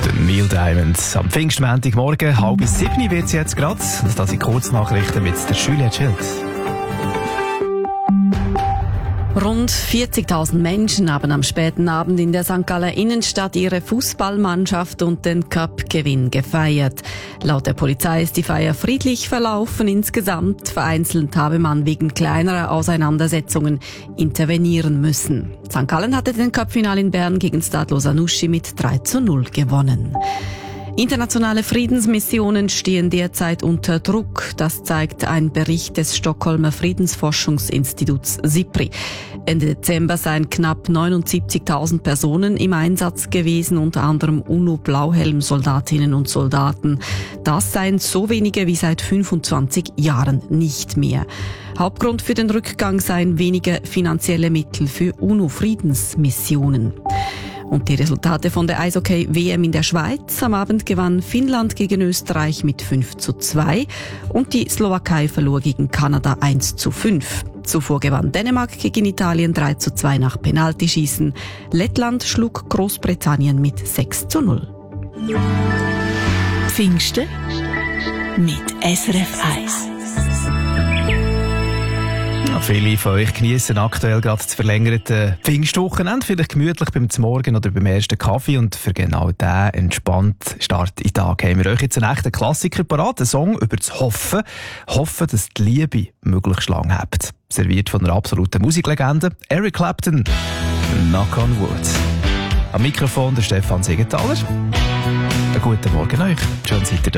Neil Diamond. Am Pfingstmontagmorgen, 6:30 wird es jetzt gerade. Das sind Kurznachrichten mit der Juliette Schild. Rund 40.000 Menschen haben am späten Abend in der St. Galler Innenstadt ihre Fußballmannschaft und den Cup-Gewinn gefeiert. Laut der Polizei ist die Feier friedlich verlaufen. Insgesamt vereinzelt habe man wegen kleinerer Auseinandersetzungen intervenieren müssen. St. Gallen hatte den Cup-Final in Bern gegen Stade Lausanne mit 3:0 gewonnen. Internationale Friedensmissionen stehen derzeit unter Druck. Das zeigt ein Bericht des Stockholmer Friedensforschungsinstituts SIPRI. Ende Dezember seien knapp 79.000 Personen im Einsatz gewesen, unter anderem UNO-Blauhelm-Soldatinnen und Soldaten. Das seien so wenige wie seit 25 Jahren nicht mehr. Hauptgrund für den Rückgang seien weniger finanzielle Mittel für UNO-Friedensmissionen. Und die Resultate von der Eishockey-WM in der Schweiz. Am Abend gewann Finnland gegen Österreich mit 5:2 und die Slowakei verlor gegen Kanada 1:5. Zuvor gewann Dänemark gegen Italien 3:2 nach Penaltyschießen. Lettland schlug Großbritannien mit 6:0. Pfingsten mit SRF 1. Viele von euch genießen aktuell gerade das verlängerte Pfingstwochenende, vielleicht gemütlich beim Morgen oder beim ersten Kaffee. Und für genau diesen entspannten Start in den Tag haben wir euch jetzt einen echten Klassiker parat, einen Song über das Hoffen. Hoffen, dass die Liebe möglichst lang habt. Serviert von einer absoluten Musiklegende, Eric Clapton, Knock on Wood. Am Mikrofon der Stefan Siegenthaler. Einen guten Morgen euch. Schön seid ihr da.